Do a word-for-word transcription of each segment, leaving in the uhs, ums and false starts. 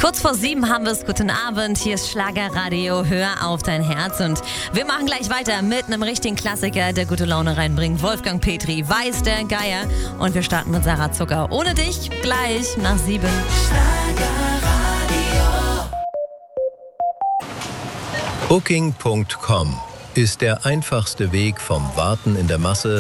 Kurz vor sieben haben wir es. Guten Abend, hier ist Schlagerradio, hör auf dein Herz. Und wir machen gleich weiter mit einem richtigen Klassiker, der gute Laune reinbringt. Wolfgang Petri, Weiß der Geier. Und wir starten mit Sarah Zucker. Ohne dich gleich nach sieben. Schlagerradio. Booking Punkt com ist der einfachste Weg vom Warten in der Masse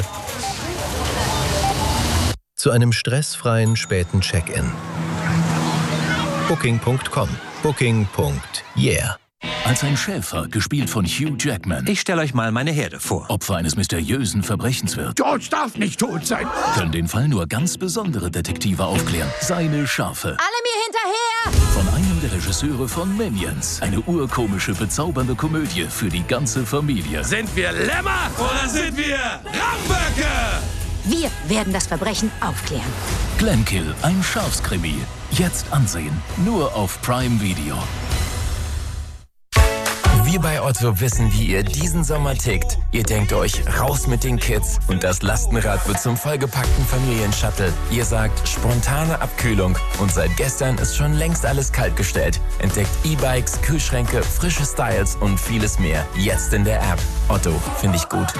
zu einem stressfreien späten Check-in. Booking Punkt com. Booking. Yeah. Als ein Schäfer, gespielt von Hugh Jackman, Ich stelle euch mal meine Herde vor. Opfer eines mysteriösen Verbrechens wird, George darf nicht tot sein. können den Fall nur ganz besondere Detektive aufklären. Seine Schafe. Alle mir hinterher! Von einem der Regisseure von Minions. Eine urkomische, bezaubernde Komödie für die ganze Familie. Sind wir Lämmer oder sind wir Ramböcke? Wir werden das Verbrechen aufklären. Glenkill, ein Schafskrimi. Jetzt ansehen. Nur auf Prime Video. Wir bei Otto wissen, wie ihr diesen Sommer tickt. Ihr denkt euch, raus mit den Kids und das Lastenrad wird zum vollgepackten Familienshuttle. Ihr sagt, spontane Abkühlung und seit gestern ist schon längst alles kaltgestellt. Entdeckt E-Bikes, Kühlschränke, frische Styles und vieles mehr. Jetzt in der App. Otto, finde ich gut.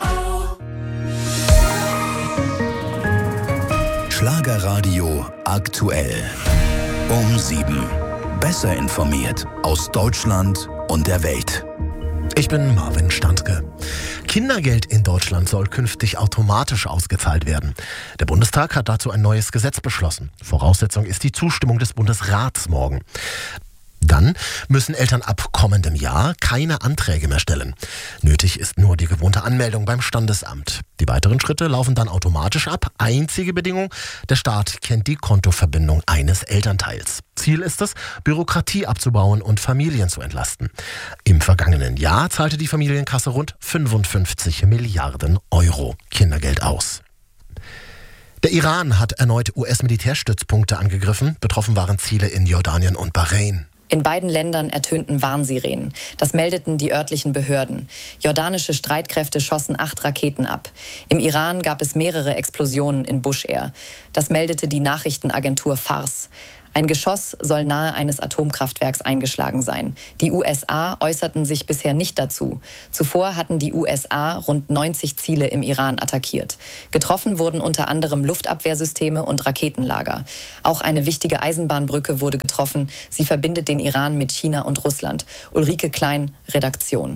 Schlagerradio aktuell. Um sieben. Besser informiert aus Deutschland und der Welt. Ich bin Marvin Standke. Kindergeld in Deutschland soll künftig automatisch ausgezahlt werden. Der Bundestag hat dazu ein neues Gesetz beschlossen. Voraussetzung ist die Zustimmung des Bundesrats morgen. Dann müssen Eltern ab kommendem Jahr keine Anträge mehr stellen. Nötig ist nur die gewohnte Anmeldung beim Standesamt. Die weiteren Schritte laufen dann automatisch ab. Einzige Bedingung, der Staat kennt die Kontoverbindung eines Elternteils. Ziel ist es, Bürokratie abzubauen und Familien zu entlasten. Im vergangenen Jahr zahlte die Familienkasse rund fünfundfünfzig Milliarden Euro Kindergeld aus. Der Iran hat erneut U S-Militärstützpunkte angegriffen. Betroffen waren Ziele in Jordanien und Bahrain. In beiden Ländern ertönten Warnsirenen. Das meldeten die örtlichen Behörden. Jordanische Streitkräfte schossen acht Raketen ab. Im Iran gab es mehrere Explosionen in Bushehr. Das meldete die Nachrichtenagentur Fars. Ein Geschoss soll nahe eines Atomkraftwerks eingeschlagen sein. Die U S A äußerten sich bisher nicht dazu. Zuvor hatten die U S A rund neunzig Ziele im Iran attackiert. Getroffen wurden unter anderem Luftabwehrsysteme und Raketenlager. Auch eine wichtige Eisenbahnbrücke wurde getroffen. Sie verbindet den Iran mit China und Russland. Ulrike Klein, Redaktion.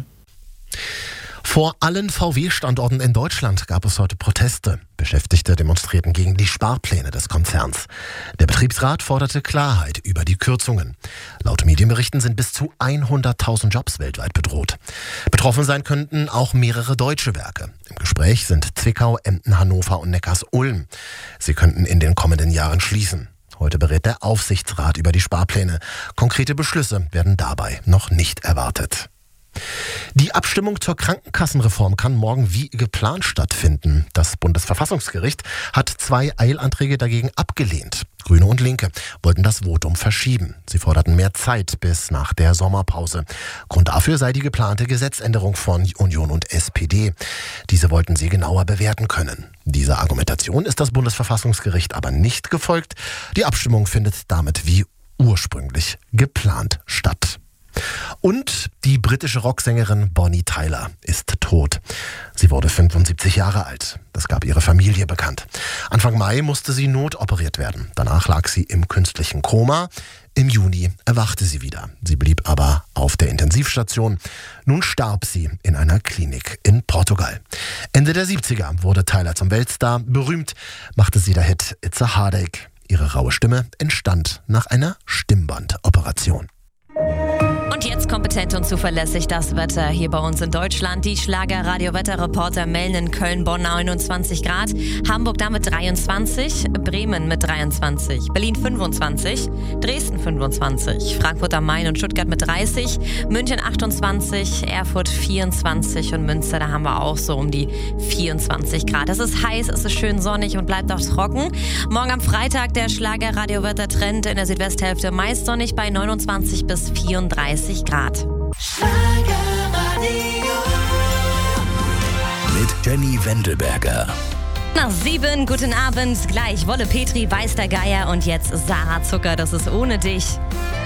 Vor allen V W-Standorten in Deutschland gab es heute Proteste. Beschäftigte demonstrierten gegen die Sparpläne des Konzerns. Der Betriebsrat forderte Klarheit über die Kürzungen. Laut Medienberichten sind bis zu hunderttausend Jobs weltweit bedroht. Betroffen sein könnten auch mehrere deutsche Werke. Im Gespräch sind Zwickau, Emden, Hannover und Neckars-Ulm. Sie könnten in den kommenden Jahren schließen. Heute berät der Aufsichtsrat über die Sparpläne. Konkrete Beschlüsse werden dabei noch nicht erwartet. Die Abstimmung zur Krankenkassenreform kann morgen wie geplant stattfinden. Das Bundesverfassungsgericht hat zwei Eilanträge dagegen abgelehnt. Grüne und Linke wollten das Votum verschieben. Sie forderten mehr Zeit bis nach der Sommerpause. Grund dafür sei die geplante Gesetzänderung von Union und S P D. Diese wollten sie genauer bewerten können. Dieser Argumentation ist das Bundesverfassungsgericht aber nicht gefolgt. Die Abstimmung findet damit wie ursprünglich geplant statt. Und die britische Rocksängerin Bonnie Tyler ist tot. Sie wurde fünfundsiebzig Jahre alt. Das gab ihre Familie bekannt. Anfang Mai musste sie notoperiert werden. Danach lag sie im künstlichen Koma. Im Juni erwachte sie wieder. Sie blieb aber auf der Intensivstation. Nun starb sie in einer Klinik in Portugal. Ende der siebziger wurde Tyler zum Weltstar. Berühmt machte sie der Hit It's a Heartache. Ihre raue Stimme entstand nach einer Stimmbandoperation. Und jetzt kompetent und zuverlässig das Wetter hier bei uns in Deutschland. Die Schlager-Radio-Wetterreporter melden in Köln, Bonn neunundzwanzig Grad, Hamburg damit dreiundzwanzig, Bremen mit dreiundzwanzig, Berlin fünfundzwanzig, Dresden fünfundzwanzig, Frankfurt am Main und Stuttgart mit dreißig, München achtundzwanzig, Erfurt vierundzwanzig und Münster, da haben wir auch so um die vierundzwanzig Grad. Es ist heiß, es ist schön sonnig und bleibt auch trocken. Morgen am Freitag der Schlager-Radio-Wetter-Trend in der Südwesthälfte meist sonnig bei neunundzwanzig bis vierunddreißig Grad. Mit Jenny Wendelberger. Nach sieben, guten Abend, gleich Wolle Petri, Weiß der Geier und jetzt Sarah Zucker, das ist ohne dich.